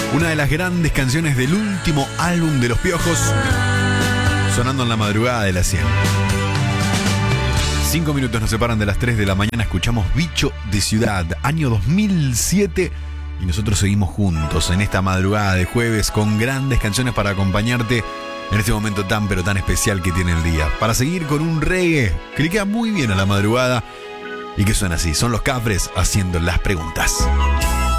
Una de las grandes canciones del último álbum de Los Piojos, sonando en la madrugada de las 100. 5 minutos nos separan de las 3 de la mañana. Escuchamos Bicho de Ciudad, año 2007. Y nosotros seguimos juntos en esta madrugada de jueves con grandes canciones para acompañarte en este momento tan pero tan especial que tiene el día. Para seguir con un reggae que le queda muy bien a la madrugada y que suena así. Son los Cafres haciendo las preguntas.